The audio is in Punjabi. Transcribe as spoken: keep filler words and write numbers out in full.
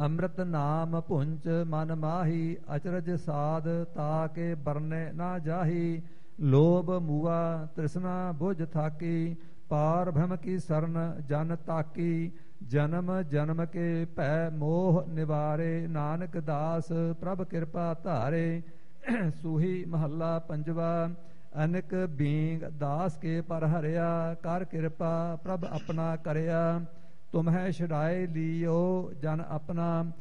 ਅੰਮ੍ਰਿਤ ਨਾਮ ਭੁੰਚ ਮਨ ਮਾਹੀ, ਅਚਰਜ ਸਾਧ ਤਾਕੇ ਬਰਨੇ ਨਾ ਜਾਹੀ। ਲੋਭ ਮੂਆ ਤ੍ਰਿਸ਼ਨਾ ਬੁਝ ਥਾਕੀ, ਪਾਰ ਭ੍ਰਮ ਕੀ ਸਰਨ ਜਨ ਤਾਕੀ। ਜਨਮ ਜਨਮ ਕੇ ਭੈ ਮੋਹ ਨਿਵਾਰੇ, ਨਾਨਕ ਦਾਸ ਪ੍ਰਭ ਕਿਰਪਾ ਧਾਰੇ। ਸੂਹੀ ਮਹੱਲਾ ਪੰਜਵਾ। ਅਨਕ ਬੀਂਗ ਦਾਸ ਕੇ ਪਰ ਹਰਿਆ, ਕਰ ਕਿਰਪਾ ਪ੍ਰਭ ਆਪਣਾ ਕਰਿਆ। ਤੁਮਹਿ ਛੁਡਾਏ ਲੀਓ ਜਨ ਆਪਣਾ,